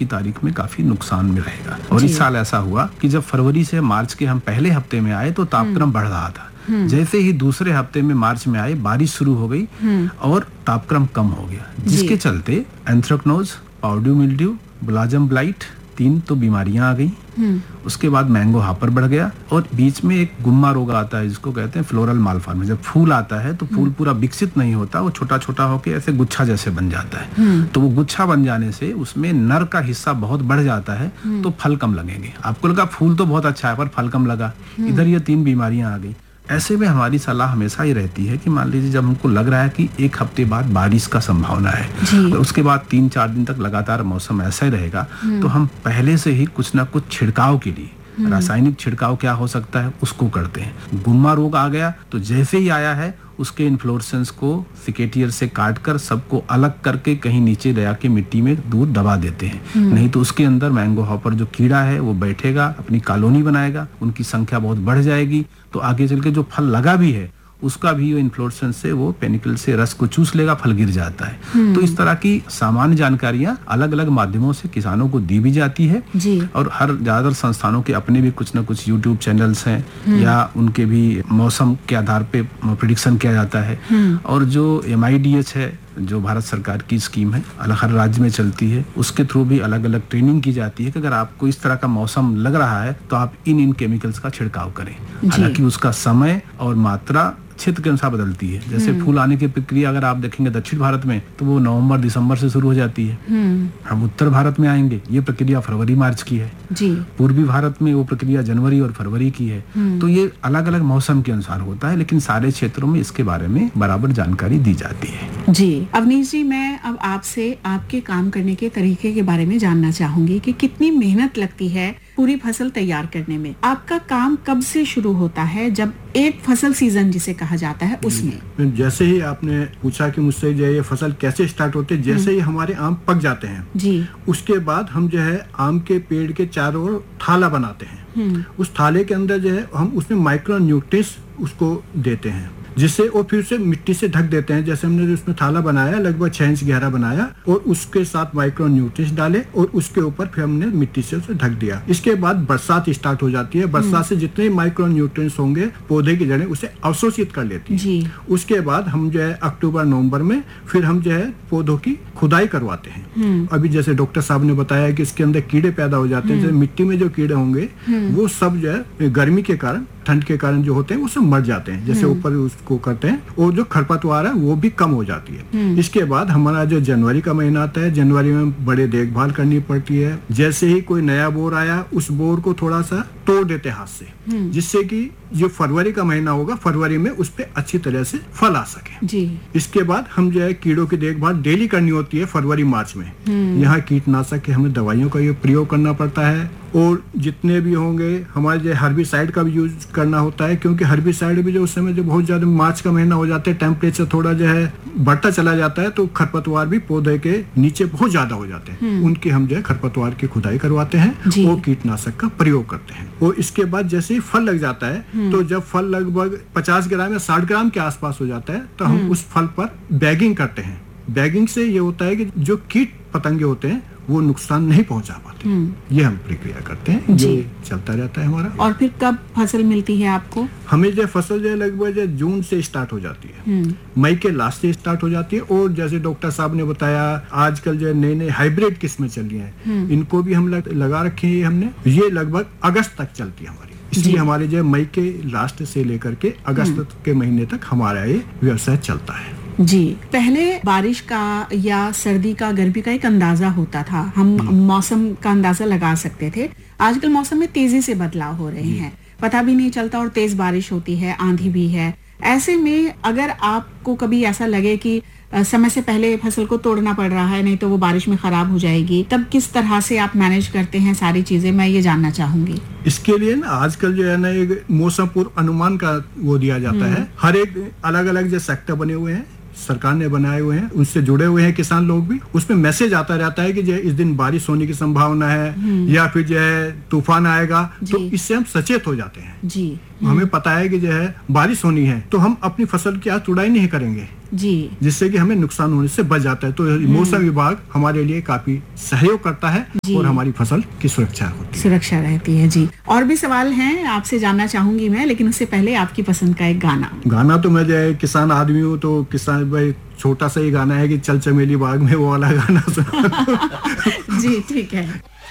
की तारीख में काफी नुकसान में रहेगा। और इस साल ऐसा हुआ कि जब फरवरी से मार्च के हम पहले हफ्ते में आए तो तापक्रम बढ़ रहा था। जैसे ही दूसरे हफ्ते में मार्च में आए बारिश शुरू हो गई और तापक्रम कम हो गया, जिसके चलते anthracnose, powder mildew, Blossom blight 3 तो बीमारियां आ गई। उसके बाद मैंगो हापर बढ़ गया और बीच में एक गुम्मा रोग आता है जिसको कहते हैं फ्लोरल मालफॉर्मेशन। जब फूल आता है तो फूल पूरा विकसित नहीं होता, वो छोटा छोटा होके ऐसे गुच्छा जैसे बन जाता है। तो वो गुच्छा बन जाने से उसमें नर का हिस्सा बहुत बढ़ जाता है तो फल कम लगेंगे। आपको लगा फूल तो बहुत अच्छा है पर फल कम लगा, इधर ये 3 बीमारियां आ गई। ऐसे में हमारी सलाह हमेशा ही रहती है कि मान लीजिए जब हमको लग रहा है कि 1 हफ्ते बाद बारिश का संभावना है और उसके बाद 3-4 दिन तक लगातार मौसम ऐसा ही रहेगा, तो हम पहले से ही कुछ ना कुछ छिड़काव के लिए रासायनिक छिड़काव क्या हो सकता है उसको करते हैं। गुम्मा रोग आ गया तो जैसे ही आया है उसके इन्फ्लोरेसेंस को सिकेटियर से काटकर सबको अलग करके कहीं नीचे दया के मिट्टी में दूर दबा देते हैं। नहीं तो उसके अंदर मैंगो हॉपर जो कीड़ा है वो बैठेगा, अपनी कॉलोनी बनाएगा, उनकी संख्या बहुत बढ़ जाएगी। तो आगे चल के जो फल लगा भी है उसका भी इन्फ्लोरेसेंस से वो पेनिकल से रस को चूस लेगा, फल गिर जाता है। तो इस तरह की सामान्य जानकारियां अलग अलग माध्यमों से किसानों को दी भी जाती है और हर ज्यादातर संस्थानों के अपने भी कुछ न कुछ यूट्यूब चैनल्स हैं या उनके भी मौसम के आधार पे प्रेडिक्शन किया जाता है। और जो MIDH है जो भारत सरकार की स्कीम है, अलग हर राज्य में चलती है, उसके थ्रू भी अलग अलग ट्रेनिंग की जाती है कि अगर आपको इस तरह का मौसम लग रहा है तो आप इन केमिकल्स का छिड़काव करें। हालांकि उसका समय और मात्रा क्षेत्र के अनुसार बदलती है। जैसे फूल आने की प्रक्रिया अगर आप देखेंगे दक्षिण भारत में तो वो नवंबर-दिसंबर से शुरू हो जाती है। हम उत्तर भारत में आएंगे, ये प्रक्रिया फरवरी-मार्च की है। पूर्वी भारत में वो प्रक्रिया जनवरी और फरवरी की है। तो ये अलग अलग मौसम के अनुसार होता है, लेकिन सारे क्षेत्रों में इसके बारे में बराबर जानकारी दी जाती है। जी अवनीश जी, मैं अब आपसे आपके काम करने के तरीके के बारे में जानना चाहूंगी कि कितनी मेहनत लगती है पूरी फसल तैयार करने में। आपका काम कब से शुरू होता है जब एक फसल सीजन जिसे कहा जाता है उसमें? जैसे ही आपने पूछा कि मुझसे जो ये फसल कैसे स्टार्ट होते है, जैसे ही हमारे आम पक जाते हैं जी, उसके बाद हम जो है आम के पेड़ के चारों ओर थाला बनाते हैं। उस थाले के अंदर जो है हम उसमें माइक्रो न्यूट्रिएंट्स उसको देते हैं, जिससे और फिर उसे मिट्टी से ढक देते हैं। जैसे हमने उसमें थाला बनाया लगभग 6 इंच गहरा बनाया और उसके साथ माइक्रो न्यूट्रिएंट्स डाले और उसके ऊपर फिर हमने मिट्टी से उसे ढक दिया। इसके बाद बरसात स्टार्ट हो जाती है। बरसात से जितने माइक्रो न्यूट्रिएंट्स होंगे पौधे की जड़ें उसे अवशोषित कर लेती है। उसके बाद हम जो है अक्टूबर-नवंबर में फिर हम जो है पौधों की खुदाई करवाते हैं। अभी जैसे डॉक्टर साहब ने बताया कि इसके अंदर कीड़े पैदा हो जाते हैं। जैसे मिट्टी में जो कीड़े होंगे वो सब जो है गर्मी के कारण, ठंड के कारण जो होते हैं वो सब मर जाते हैं। जैसे ऊपर उसको करते हैं और जो खरपतवार है वो भी कम हो जाती है। इसके बाद हमारा जो जनवरी का महीना आता है, जनवरी में बड़े देखभाल करनी पड़ती है। जैसे ही कोई नया बोर आया उस बोर को थोड़ा सा तोड़ देते हाथ से, जिससे कि जो फरवरी का महीना होगा फरवरी में उस पे अच्छी तरह से फल आ सके जी। इसके बाद हम जो है कीड़ों की देखभाल डेली करनी होती है फरवरी-मार्च में। यहाँ कीटनाशक के हमें दवाइयों का ये प्रयोग करना पड़ता है और जितने भी होंगे हमारे जो हर्बिसाइड का भी यूज करना होता है, क्योंकि हर्बिसाइड भी जो उस समय जो बहुत ज्यादा मार्च का महीना हो जाता है, टेम्परेचर थोड़ा जो है बढ़ता चला जाता है तो खरपतवार भी पौधे के नीचे बहुत ज्यादा हो जाते हैं। उनकी हम जो है खरपतवार की खुदाई करवाते हैं और कीटनाशक का प्रयोग करते हैं। और इसके बाद जैसे ही फल लग जाता है तो जब फल लगभग 50 ग्राम या 60 ग्राम के आसपास हो जाता है तो हम उस फल पर बैगिंग करते हैं। बैगिंग से ये होता है कि जो कीट पतंगे होते हैं वो नुकसान नहीं पहुंचा पाते। ये हम प्रक्रिया करते हैं, ये चलता रहता है हमारा। और फिर कब फसल मिलती है आपको? हमें जो फसल जो लगभग जून से स्टार्ट हो जाती है, मई के लास्ट से स्टार्ट हो जाती है। और जैसे डॉक्टर साहब ने बताया आजकल जो नए नए हाइब्रिड किस्में चल रही हैं, इनको भी हम लगा रखे हैं हमने। ये लगभग अगस्त तक चलती है हमारी। इसलिए हमारे जो मई के लास्ट से लेकर के अगस्त के महीने तक हमारा ये व्यवसाय चलता है जी। पहले बारिश का या सर्दी का, गर्मी का एक अंदाजा होता था, हम मौसम का अंदाजा लगा सकते थे। आजकल मौसम में तेजी से बदलाव हो रहे हैं, पता भी नहीं चलता और तेज बारिश होती है, आंधी भी है। ऐसे में अगर आपको कभी ऐसा लगे कि समय से पहले फसल को तोड़ना पड़ रहा है, नहीं तो वो बारिश में खराब हो जाएगी, तब किस तरह से आप मैनेज करते हैं सारी चीजें, मैं ये जानना चाहूंगी। इसके लिए ना आजकल जो है ना एक मौसम पूर्व अनुमान का वो दिया जाता है। हर एक अलग अलग जो सेक्टर बने हुए हैं, सरकार ने बनाए हुए हैं, उनसे जुड़े हुए हैं किसान लोग भी। उसमें मैसेज आता रहता है कि जो इस दिन बारिश होने की संभावना है या फिर जो है तूफान आएगा, तो इससे हम सचेत हो जाते हैं जी। हमें पता है कि जो है बारिश होनी है तो हम अपनी फसल की आज तुड़ाई नहीं करेंगे, जी, जिससे कि हमें नुकसान होने से बच जाता है। तो मौसम विभाग हमारे लिए काफी सहयोग करता है और हमारी फसल की सुरक्षा होती है, सुरक्षा रहती है। जी, और भी सवाल हैं आपसे जानना चाहूंगी मैं, लेकिन उससे पहले आपकी पसंद का एक गाना तो मैं जो है किसान आदमी हूँ, तो किसान भाई छोटा सा ही गाना है कि चल चमेली बाग में, वो वाला गाना सुना। जी ठीक है।